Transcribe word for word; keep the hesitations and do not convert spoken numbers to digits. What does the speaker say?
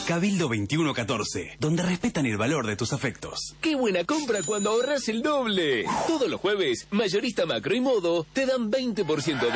Cabildo veintiuno catorce, donde respetan el valor de tus afectos. ¡Qué buena compra cuando ahorras el doble! Todos los jueves, Mayorista Macro y Modo te dan veinte por ciento de